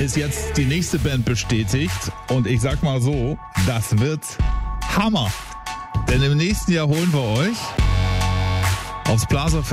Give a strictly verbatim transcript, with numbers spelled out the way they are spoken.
ist jetzt die nächste Band bestätigt. Und ich sag mal so, das wird Hammer. Denn im nächsten Jahr holen wir euch aufs Plaza